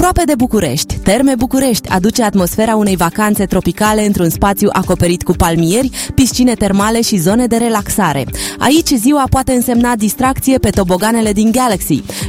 Aproape de București, Terme București aduce atmosfera unei vacanțe tropicale într-un spațiu acoperit cu palmieri, piscine termale și zone de relaxare. Aici ziua poate însemna distracție pe toboganele din Galaxy.